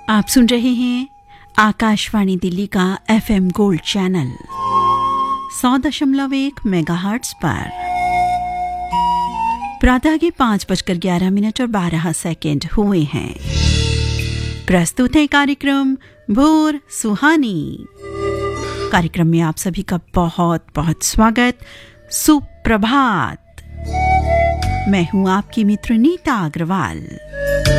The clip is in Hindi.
आप सुन रहे हैं आकाशवाणी दिल्ली का एफएम गोल्ड चैनल 100.1 मेगाहर्ट्ज पर। प्रातः के 5:11 हुए हैं। प्रस्तुत है कार्यक्रम भोर सुहानी। कार्यक्रम में आप सभी का बहुत बहुत स्वागत। सुप्रभात। मैं हूं आपकी मित्र नीता अग्रवाल।